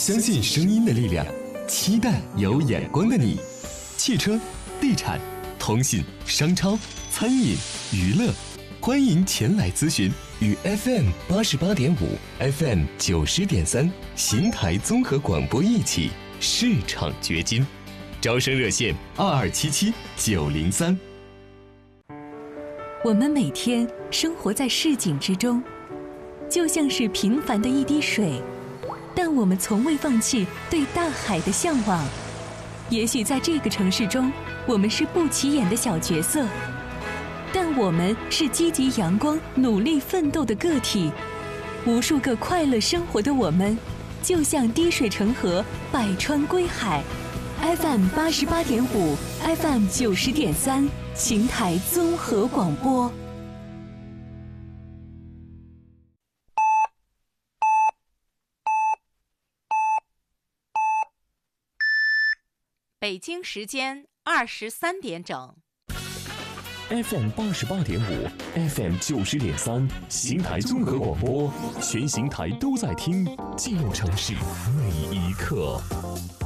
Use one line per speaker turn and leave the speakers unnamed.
相信声音的力量，期待有眼光的你。汽车、地产、通信、商超、餐饮、娱乐，欢迎前来咨询。与 FM88.5、FM90.3邢台综合广播一起市场掘金，招生热线2277-903。
我们每天生活在市井之中，就像是平凡的一滴水，但我们从未放弃对大海的向往。也许在这个城市中，我们是不起眼的小角色，但我们是积极阳光、努力奋斗的个体。无数个快乐生活的我们，就像滴水成河，百川归海。FM88.5、FM90.3，邢台综合广播。
北京时间23点整。
FM88.5、FM90.3，邢台综合广播，全邢台都在听，记录城市每一刻。